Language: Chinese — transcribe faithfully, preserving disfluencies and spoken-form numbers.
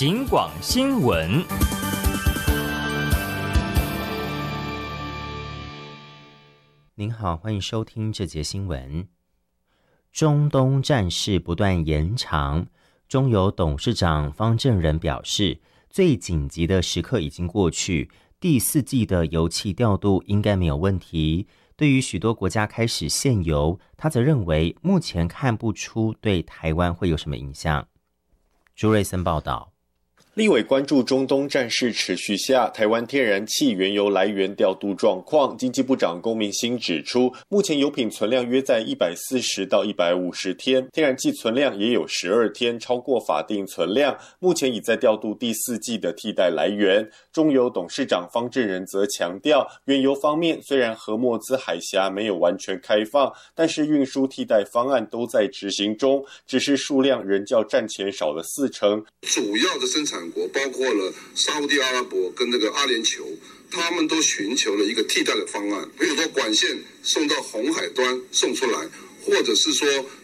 警广新闻。 您好，欢迎收听这节新闻。中东战事不断延长，中油董事长方正仁表示，最紧急的时刻已经过去，第四季的油气调度应该没有问题。对于许多国家开始限油，他则认为目前看不出对台湾会有什么影响。朱瑞森报道。 立委关注中东战事持续下，台湾天然气原油来源调度状况。经济部长龚明鑫指出，目前油品存量约在一百四十到一百五十天，天然气存量也有十二天超过法定存量，目前已在调度第四季的替代来源。中油董事长方正仁则强调，原油方面虽然荷默兹海峡没有完全开放，但是运输替代方案都在执行中，只是数量仍较战前少了四成。 主要的生产国包括了沙烏地阿拉伯跟那个阿联酋，他们都寻求了一个替代的方案，比如说管线送到红海端送出来，或者是说